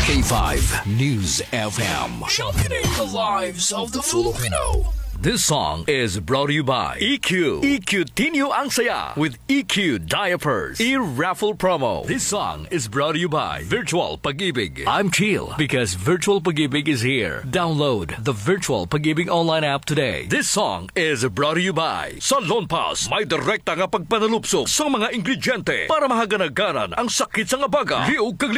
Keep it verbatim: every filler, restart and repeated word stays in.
K five News F M. Championing the lives of the Filipino. This song is brought to you by E Q. E Q Tinyo ang saya with E Q Diapers. E-raffle promo. This song is brought to you by Virtual Pag-ibig. I'm chill because Virtual Pag-ibig is here. Download the Virtual Pag-ibig online app today. This song is brought to you by Salon Pass. May direkta nga pagpanalupsok sa mga ingrediente para mahaganaganan ang sakit sa nga baga. Liog kag